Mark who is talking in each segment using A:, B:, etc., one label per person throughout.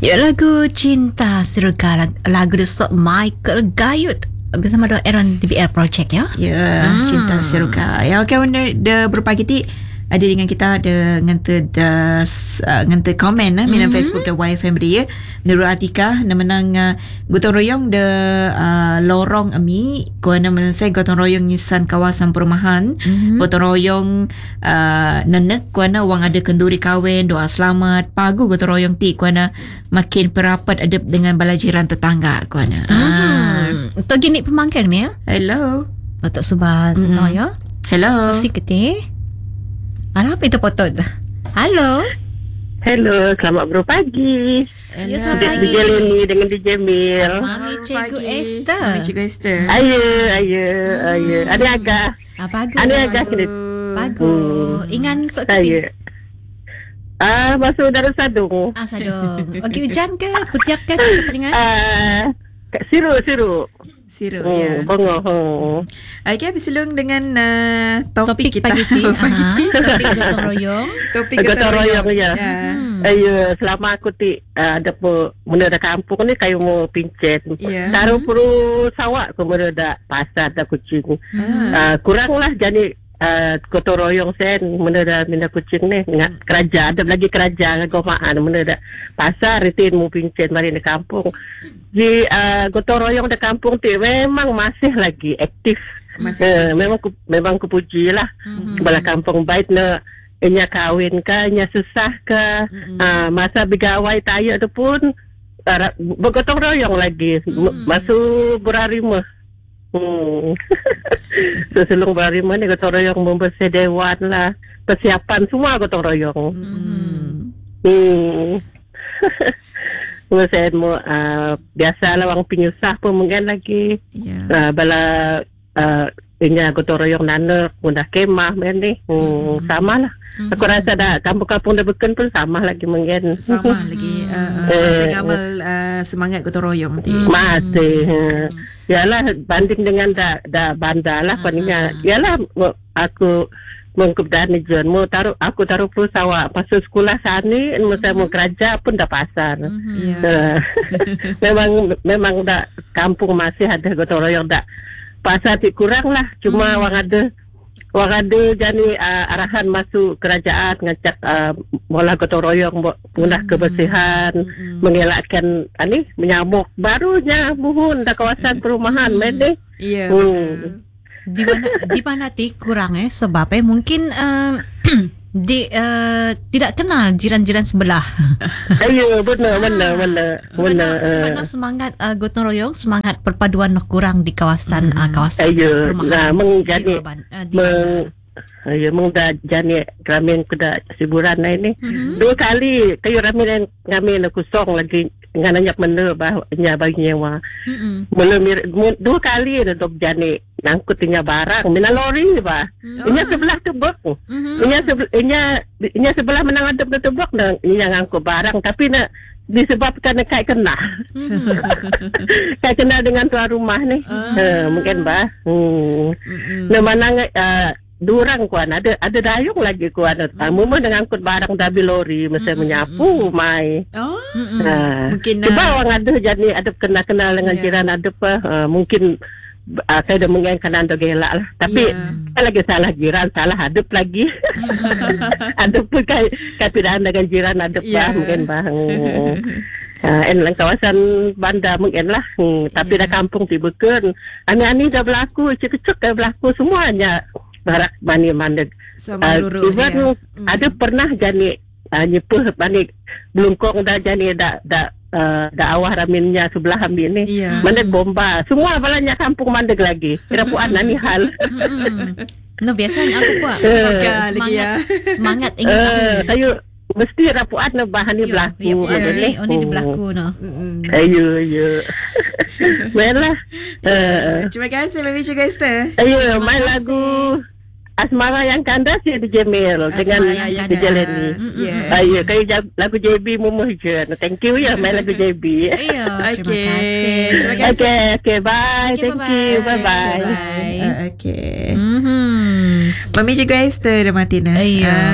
A: Ya, lagu Cinta Surga, lagu desok Michael Gayut bersama dengan Aaron DBL Project ya.
B: Ya, Cinta Surga. Ya, okey, anda berpagi ti ada dengan kita ada ngante komen minat Facebook da YFM dia Nurul Atika na menang gotong royong de lorong ami kuana menasai gotong royong nisan kawasan perumahan gotong royong nenek kuana wang ada kenduri kahwin doa selamat pagu gotong royong ti kuana makin perapat adab dengan balajiran tetangga kuana.
A: Untuk gini pemangkin Mel.
B: Hello.
A: Batok Suban ya.
B: Hello.
A: Si kete. Apa itu potong? Halo.
C: Hello, selamat berpagi.
A: Ya, selamat pagi.
C: DJ Leni dengan DJ Mil.
A: Mami Cikgu Esther.
B: Mami Cikgu Esther.
C: Ayo. Ani agak.
A: Bagus.
C: Ani agak kini.
A: Bagus. Ingan sok
C: Ayo.
A: kete.
C: Masuk darah sadung.
A: Sadung. Okey, hujan ke? Putiak ke? Kepeningan?
C: Siru.
B: Ya.
C: Bengok.
B: Okey, berselung dengan topik kita
A: pagi ni. Topik gotong royong.
B: Topik
C: Gotong royong ya.
B: Ya.
C: Ayo, selama aku ada menera kampung ni kayu mau pincet.
B: Ya.
C: Taruh puru sawak ke menera pasar dah kucing. Kuranglah jadi gotong royong sen menera minda kucing ni dengan kerja ada lagi kerja gomaan menera pasar rutin mau pincet mari di kampung. Di gotong royong di kampung tu memang masih lagi aktif. Memang kupuji lah. Bala kampung baik na inya kahwin ke, inya susah ke, masa begawai tayo tu pun bergotong royong lagi. Masuk berarima. Seselung berarima ni gotong royong membersih dewan lah. Persiapan semua gotong royong. Saya mau biasalah orang penyusah pun mungkin lagi. Bala inya gotong royong nanek mudah kemah ni. Sama lah. Aku rasa dah kampung-kampung dah beken pun sama lagi mungkin.
B: Sama lagi masih ngamal semangat gotong royong nanti.
C: Masih. Yalah banding dengan dah bandar lah palingnya. Yalah aku mengkubdani jon aku taruh perlu sawak pasal sekolah sana masa mau kerja pun dah pasar. Memang dah kampung masih ada gotong royong dah pasar ti kurang lah cuma orang ada jadi arahan masuk kerajaan ngajak bola gotong royong punah kebersihan mengelakkan menyamuk barunya buhun dah kawasan perumahan mende.
B: Iya.
A: Di mana ti kurang sebabnya mungkin tidak kenal jiran-jiran sebelah.
C: Ayo benar.
A: Sebenarnya semangat gotong royong, semangat perpaduan kurang di kawasan perumahan.
C: Menjadi dah jadi ramen kuda siburan ini. 2 kali kayu ramen ngamen kosong lagi dengan banyak benda bagi nyewa. Belum 2 kali dah dok jadi ngangkutnya barang mina lori bah. Inya sebelah tebak. Inya sebelah menang adep tebak dan inya ngangkut barang tapi disebabkan kayak kena. Kayak kena dengan tuan rumah ni. Mungkin bah. Menang durang kuan ada dayung lagi kuan tamu dengan angkut barang dabi lori mesti menyapu mai.
B: Mungkin
C: cuba orang ada jadi ada kenal dengan jiran ada mungkin saya dah mengingatkan anda gelak lah tapi lagi salah jiran salah hadap lagi. Ada pun kayak tidak dengan jiran ada mungkin bang. Kawasan bandar mungkin lah tapi dah kampung tibukan ani dah berlaku cek-cek dah berlaku semuanya barak bani mandek. Even ada pernah jadi nyepuh bani belungkong dah jadi dah awah raminnya sebelah ambil ni. Mandek bomba. Semua balanya kampung mandek lagi. Kerapuan ni hal.
A: No biasanya aku buat semangat ingin tahu.
C: Saya mesti rapuan bahan ni berlaku.
A: Ini di berlaku no.
C: Ayo. Baiklah.
B: Terima kasih Mami Cikgu Esther.
C: Ayo main lagu Asmara yang Kandas ya DJ Mil dengan DJ Leni. Ayo kayak lagu JB Mumuhjan. Thank you ya main lagu JB.
A: Terima kasih.
C: Okay, bye. Thank you. Bye.
B: Okay. Mami Cikgu Esther dah mati nah.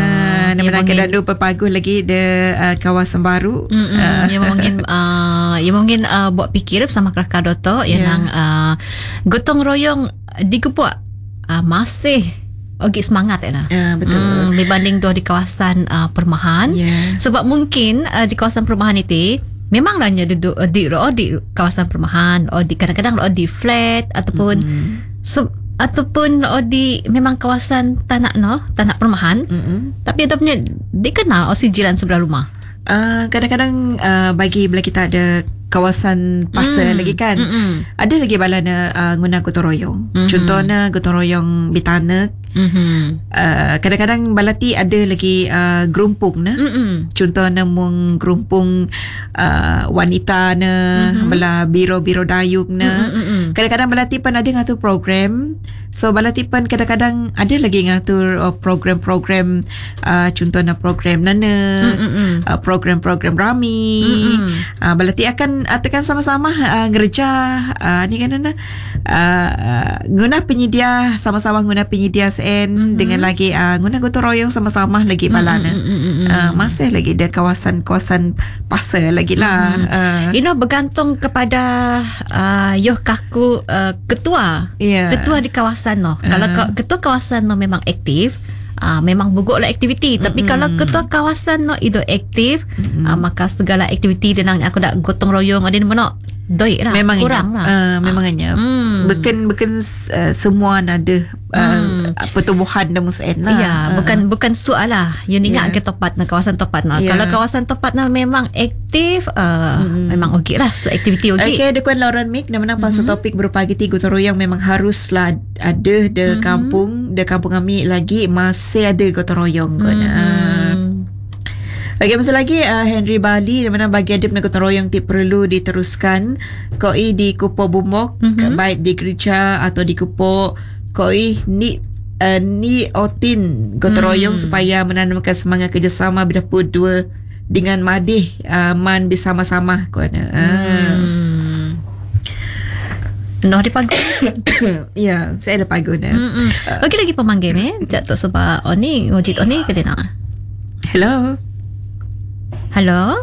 B: Nama Kedandu berpagus lagi de kawasan baru.
A: Yang mungkin buat fikir bersama kelakar Doto yang gotong royong di Kepuak masih semangat
B: betul.
A: dibanding di kawasan perumahan. Sebab mungkin di kawasan perumahan itu memanglah duduk di kawasan perumahan, kadang-kadang di flat ataupun ataupun di memang kawasan tanah perumahan. Tapi ada punya dikenal si jiran sebelah rumah.
B: Kadang-kadang bagi bila kita ada kawasan pasar lagi kan, ada lagi balana guna gotong royong. Contohnya gotong royong Bitanek. Kadang-kadang balati ada lagi gerumpung na. Contohnya mung gerumpung wanita na, bala biro-biro dayung na. Kadang-kadang balati pun ada ngatur program. So balati pun kadang-kadang ada lagi ngatur program-program, contohnya program nana, program-program rami. Balati akan sama-sama ngerja ni kan nana, guna penyedia sama-sama guna penyedia dengan lagi guna gotong royong sama-sama lagi balana. Masih lagi ada kawasan-kawasan pasar lagi lah.
A: Bergantung kepada kaku ketua di kawasan Kalau ketua kawasan memang aktif, memang buguklah aktiviti. Tapi kalau ketua kawasan itu aktif, maka segala aktiviti dengan aku dah gotong royong ada mana doi lah,
B: memang
A: kurang lah.
B: Memangnya bukan semua ada pertumbuhan dan musen lah.
A: Bukan soal lah. You ingat ke topat na kawasan topat na. Kalau kawasan topat na memang aktif, memang okey lah. So aktiviti okey.
B: Okay, Dukuan Lauren Mick dan menang pasal topik berupa giti gotong royong memang haruslah ada de kampung kami lagi masih ada gotong royong kan. Okey, masa lagi Henry Bali di mana bagi adib gotong royong perlu diteruskan koi di Kupo Bumok, baik di gereja atau di Kupo koi ni otin gotong royong supaya menanamkan semangat kerjasama berdapur dua dengan madih man bersama-sama kan.
A: Di pagu.
B: Ya, saya ada pagu dah.
A: Okey, lagi pemanggil jatuh sebab oni ngojit oni ke dia nak.
B: Hello.
A: Halo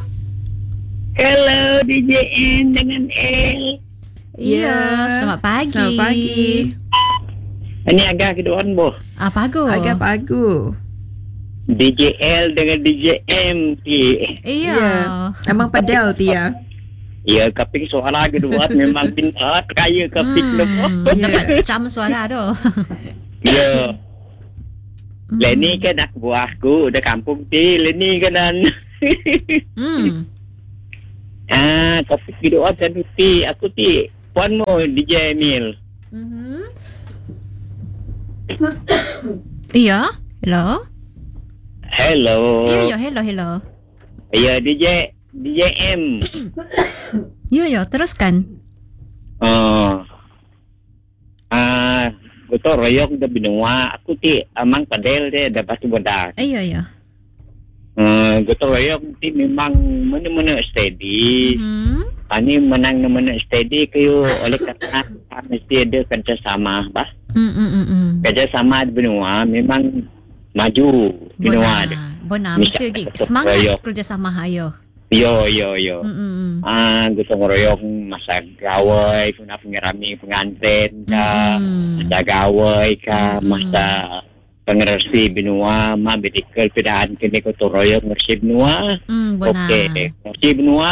C: DJ N dengan L.
A: Selamat pagi.
B: Selamat pagi.
C: Ini agak keduaan boh.
A: Pagu.
B: Agak pagu.
C: DJ L dengan DJ M.
B: Emang padel dia.
C: Ya, kaping suara kedua memang pintar kaya kaping
A: dapat jam suara tu.
C: Ya. Leni kan nak buahku udah kampung ti Leni kanan. Tapi kedua kan ti aku ti puan mo DJ Emil.
A: Iya, hello.
C: Hello.
A: Iya, hello.
C: Ya, DJ M.
A: Ya, teruskan.
C: Gotong royong dah benua. Aku ti amang padel dia dapat bodak.
A: Iya.
C: Gotong royong ti memang mana-mana steady. Ani menang mana steady kayu oleh karena mesti ada kerjasama bah. Kerjasama di benua memang maju benua dia.
A: Benar, mesti semangat kerjasama ayo.
C: Yo. Gotong royong masa gawai, guna pengerami pengantin ka, masa gawai ka, masa pengerasi benua, medical pedaan kini gotong royong ngersi benua. Okey, ngersi benua.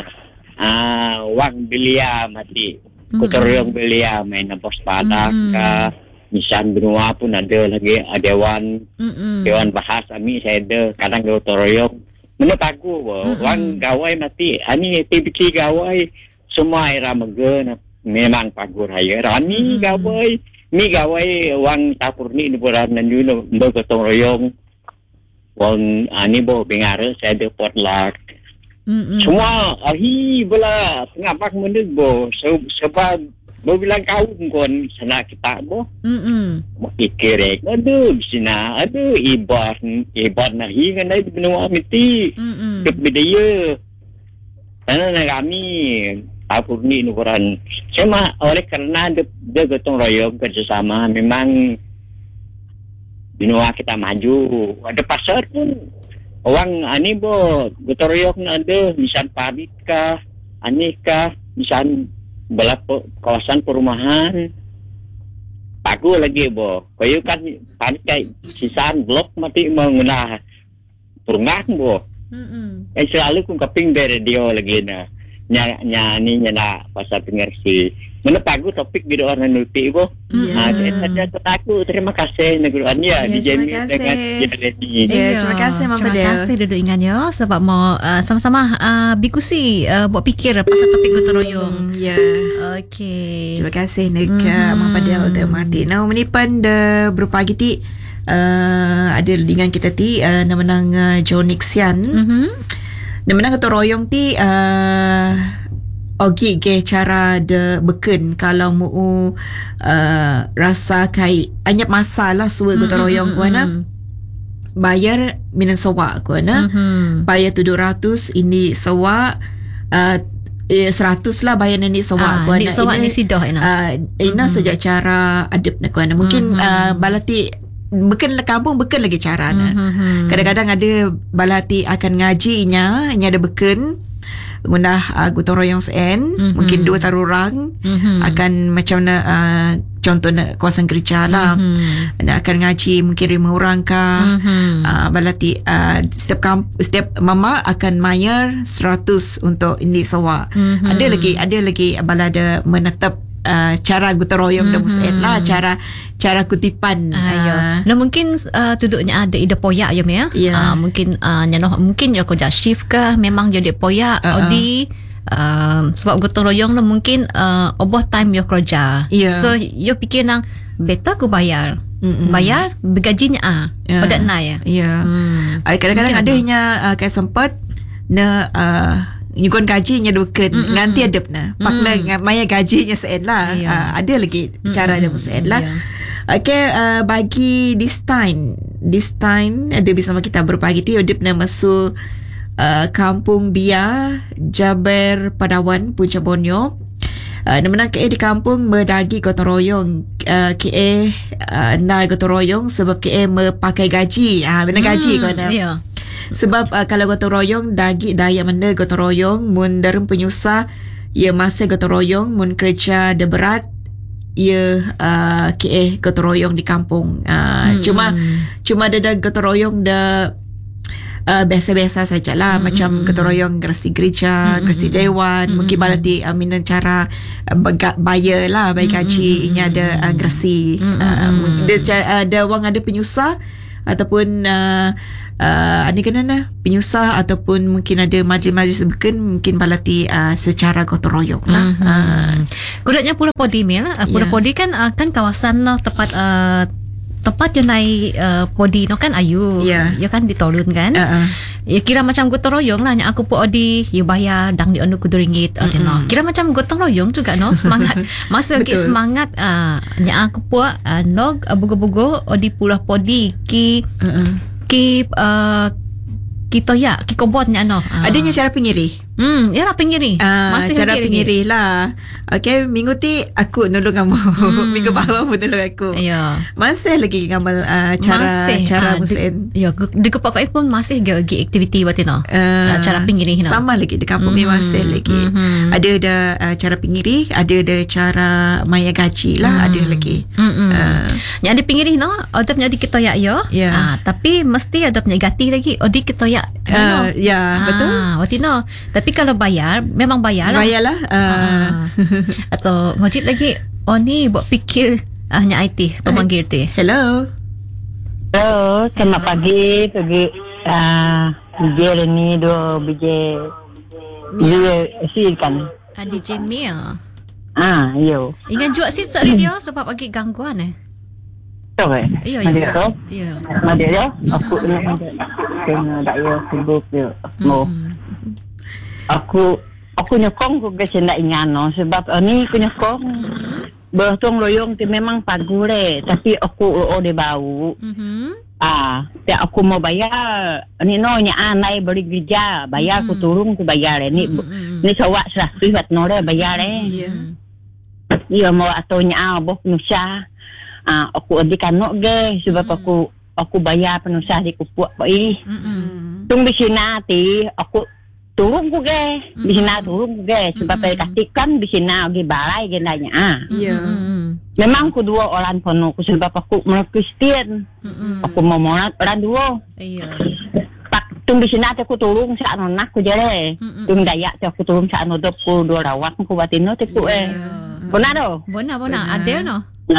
C: Wang belia mati. Gotong royong belia main pos padak ka. Misan benua pun ada lagi dewan bahas kami saya ada kadang gotong royong. Mana pagu orang gawai mati. Ani aktiviti gawai semua era mega memang pagu raya. Rani gawai, ni gawai orang tapur ni bulan nanjuno bergotong royong. Wang ani bo bengare saya ada potluck. Semua bola ngapak mendek bo sebab bo bilang kaum kon sana kita bo. Ikirek aduh sina aduh ibat nahi kan dari benua miti kebedaya karena kami tapur ni ukuran cuma oleh karena dia gotong royong kerjasama memang
D: Benua kita maju. Ada pasar pun orang ani gotong royong ada, misal pabrik kah, aneka, misal kawasan perumahan. Bagus lagi Kaya kan pabrik sisaan blok mati mengenah perungang selalu kung kaping radio lagi na. Nyanyi nyana pasal pengersi. Mana bagus topik gitu orang nuti saya aku terima kasih neguran ya di Jamie dengan Jelani.
B: Terima kasih Mama Fadil.
A: Terima kasih duduk ingat ya sebab mau sama-sama bikusi buat fikir pasal topik gotong royong. Okey.
B: Terima kasih Mama Fadil dan mati. Now menipan berupa giti ada dengan kita ti namanang John Nixian. Namanang gotong royong ti ogi ke cara de beken kalau mu rasa kai anyap masalah suwe gotong royong kuana bayar minang sewa kuana bayar 700 ini sewa 100 lah bayar ni sewa kuana
A: ni sewa ni sidah
B: ina sejak cara adab na kuana mungkin balati beken kampung beken lagi cara na kadang-kadang ada balati akan ngajinya nya ada beken guna gotong royong sen mungkin 2 tarurang akan macam contoh kawasan gereja lah akan ngaji mungkin 5 orang kah balati setiap mama akan bayar 100 untuk ini sewa ada lagi balada menetap cara gotong royong dan musaid lah cara kutipan
A: nah mungkin tuduknya ada ide poyak je ya mungkin mungkin yo kerja shift kah memang jadi poyak odi sebab gotong royong no mungkin overtime yo kerja so yo fikir nang better aku bayar bergajinya pada na
B: kadang-kadang ada hanya kayak sempat nyukon gajinya duken nganti adep na pakna maya gajinya sen lah ada lagi cara ada sen lah bagi this time ada bersama kita berpagi ti adep na masuk kampung Bia Jaber Padawan Punca Borneo namanya di kampung merdagi gotong royong na gotong royong sebab pakai gaji benar gaji kau na sebab kalau gotong royong daya mana gotong royong mun dalam penyusah ia masa gotong royong mun kerja de berat ia gotong royong di kampung cuma ada gotong royong biasa-biasa sajalah macam gotong royong gerasi gereja gerasi dewan mungkin balati minan cara bayar lah bayar gaji ini ada gerasi ada wang ada penyusah ataupun ada kena penyusah ataupun mungkin ada majlis-majlis mungkin balati secara gotong royong lah.
A: Kudanya Pulau Podi Pulau Podi kan kawasan tempat je naik Podi no kan ayu ya kan ditolun kan ya kira macam gotong royong lah aku pun odi you bayar dang di onu RM2 no kira macam gotong royong juga no semangat masa ke semangat aku pun nog bugo-bugo odi Pulau Podi ki toya ki kobotnya no
B: adanya cara pengiri
A: ya lah pengiri
B: masih cara pengiri lah minggu ti aku nolong kamu minggu bawah pun nolong aku masih lagi ngamal cara musim
A: di kepak pun masih lagi aktiviti buat cara pengiri
B: sama lagi di kampung masih lagi ada cara pengiri ada cara maya gaji lah ada lagi
A: yang di pengiri ada punya di ketoya tapi mesti ada punya gati lagi di ketoya
B: betul
A: waktu tapi kalau bayar memang bayar
B: lah
A: atau ngojit lagi ni buat fikir hanya IT pemanggil ti
C: Hello, selamat pagi DJ ni dua biji sil kan
A: DJ Mil
C: yo
A: ingat jual sit radio sebab bagi gangguan
C: Iya. Madi ya. Aku kena daya sibuk yo. Aku nyokong ko kasi na ingano sebab ni ko nyokong bertong loyong ti memang pagure tapi aku de bau. Ya aku mau bayar ni nya anai beri gereja bayar aku turun ku bayar ni sawa 100 wat nore bayar iya mau atau nya abok nusa aku adi kanok ge sebab aku
E: aku bayar penusah di kupuk tung bisina ti aku turun ku ge bisina turun ku ge sebab pastikan bisina gi balai ge nanya memang ku dua orang penuh ku sebab aku orang Kristian aku mau orang dua tung bisina aku turun sa anak ku jere tung Dayak aku turun sa anodop ku dua rawak ku batino ti ku benar do
A: Bona adil no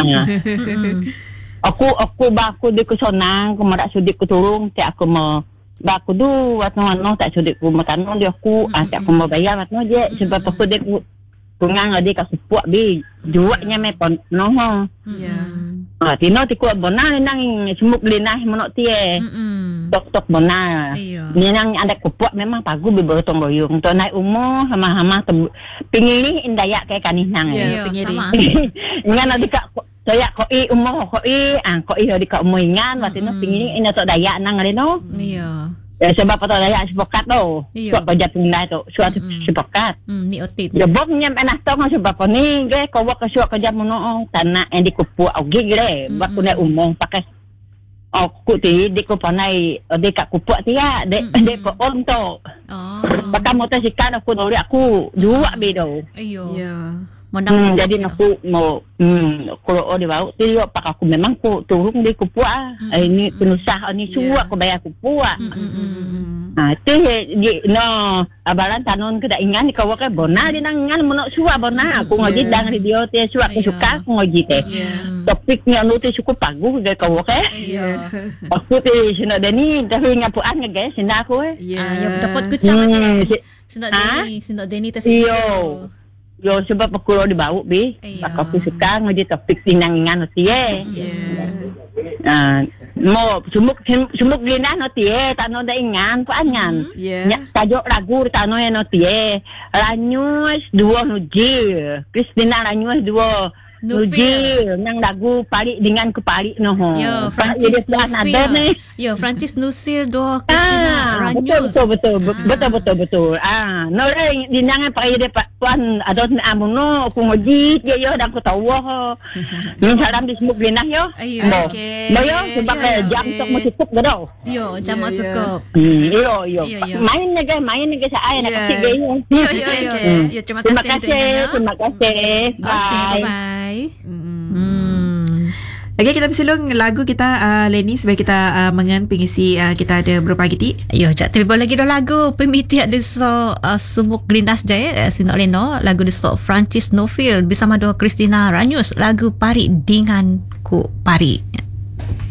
E: aku ba aku di kusonang ku marak sudi ku turun ti aku mau ba aku du watno tak sudi ku makan dia aku ti aku mau bayar watno je sebab aku dek tungang ade ka supuk bi juaknya me pon no tino ti ku bona nang semuk linah monok tie tok bona ni nang ada kupuk memang pagu bi bertong royong to naik umur sama-sama pingili Dayak kayak kanih nang
B: pingili
E: ngan ade ka saya koi umur koi ade ka umur ngan watino pingili ina tok Dayak nang ale no sebab tok Dayak sepakat tu suat kerja tunai tu suat sepakat
A: ni otit
E: ya bok nyam enak tong sebab ni ge ko wak suat kerja mono tanah yang di kupuk ogi gile bak kunai umur pakai aku ti di ko panai de ka kupuk ti ya de ko on to pakai motosikal aku doli aku dua bedo jadi aku mau kalau di bawah ti yo pak aku memang ku turun di kupuk ini penusah ini suak aku bayar kupuk itu di no abalan tanon kada ingan ka waka bona di nangan monok suak bona aku ngoji dang di dia ti suak aku suka aku ngoji teh topiknya lu ti cukup pagu ga ka waka aku ti sino deni tapi ngapuan ga guys sina aku
A: ya dapat kucang sino deni tas
E: yo sebab aku di bau bi aku suka ngoji topik tinangan ti mo sumuk gina no tie tano da ingan pa angan tajo lagu tano no tie Ranyus dua nuji Kristina Ranyus dua nuji nang lagu palik dengan kepalik no
A: yo Francis Nusir Francis Nusir dua Kristina Ranyus
E: betul no re dinangan pakai de tuan adon amuno aku ngoji dia yo dan ku tahu min salam di sumuk gina yo yo sebab jam tok mo cukup gado
A: yo jam cukup
E: yo main ge sa ay nak kasih ge
A: yo terima kasih bye
B: Okay, kita bersilung lagu kita Leni supaya kita mengan pengisi kita ada berapa giti.
A: Yo, tapi boleh lagi dah lagu pemiti ada sumuk lindas jaya Sinok Leno lagu di Francis Nofil bersama dua Kristina Ranyus lagu Pari dengan ku Pari.